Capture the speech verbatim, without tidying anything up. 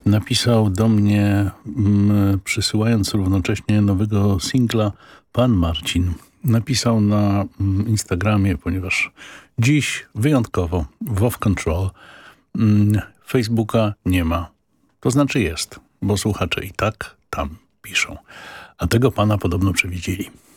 Napisał do mnie, m, przysyłając równocześnie nowego singla, pan Marcin. Napisał na m, Instagramie, ponieważ dziś wyjątkowo W O W Control m, Facebooka nie ma. To znaczy jest, bo słuchacze i tak tam piszą. A tego pana podobno przewidzieli.